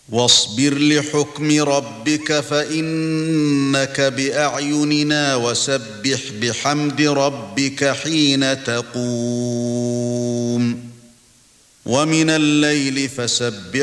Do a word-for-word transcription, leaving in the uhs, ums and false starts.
واصبر لحكم ربك فإنك بأعيننا وسبح بحمد ربك حين تقوم ومن الليل فسبح